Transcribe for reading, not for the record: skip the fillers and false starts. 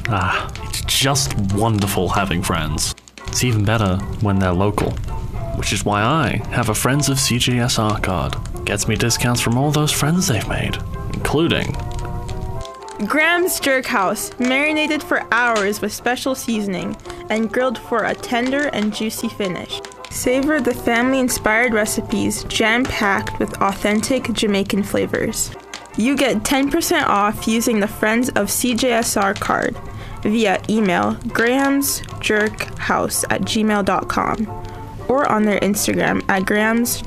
It's just wonderful having friends. It's even better when they're local, which is why I have a Friends of CJSR card. Gets me discounts from all those friends they've made, including Graham's Jerk House, marinated for hours with special seasoning and grilled for a tender and juicy finish. Savor the family-inspired recipes jam-packed with authentic Jamaican flavors. You get 10% off using the Friends of CJSR card via email grahamsjerkhouse@gmail.com or on their Instagram at Graham's